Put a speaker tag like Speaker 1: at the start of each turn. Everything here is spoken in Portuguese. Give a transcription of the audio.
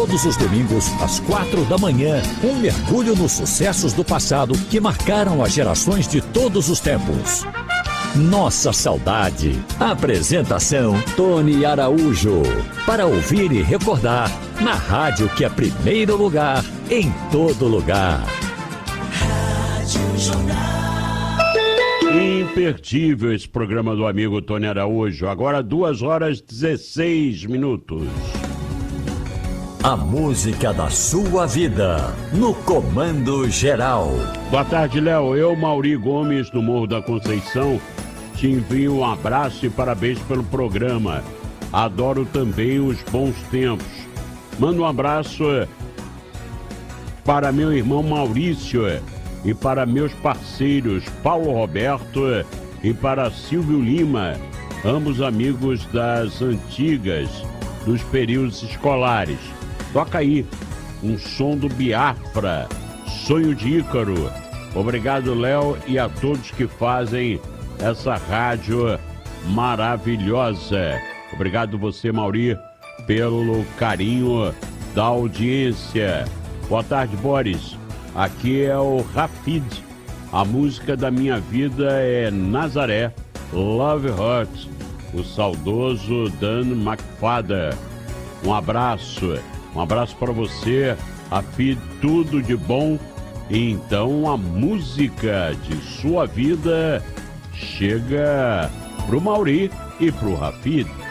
Speaker 1: todos os domingos, às 4 da manhã, um mergulho nos sucessos do passado que marcaram as gerações de todos os tempos. Nossa Saudade. Apresentação: Tony Araújo. Para ouvir e recordar, na rádio que é primeiro lugar, em todo lugar.
Speaker 2: Rádio Jornal.
Speaker 3: Imperdível esse programa do amigo Tony Araújo. Agora 2h16.
Speaker 1: A música da sua vida, no Comando Geral.
Speaker 3: Boa tarde, Léo. Eu, Mauri Gomes, do Morro da Conceição, te envio um abraço e parabéns pelo programa. Adoro também os bons tempos. Mando um abraço para meu irmão Maurício e para meus parceiros Paulo Roberto e para Silvio Lima, ambos amigos das antigas, dos períodos escolares. Toca aí um som do Biafra, Sonho de Ícaro. Obrigado, Léo, e a todos que fazem essa rádio maravilhosa. Obrigado você, Mauri, pelo carinho da audiência. Boa tarde, Boris. Aqui é o Rafid. A música da minha vida é Nazaré, Love Hurt, o saudoso Dan McFadden. Um abraço para você, Rafid, tudo de bom. E então a música de sua vida chega pro Mauri e pro Rafid.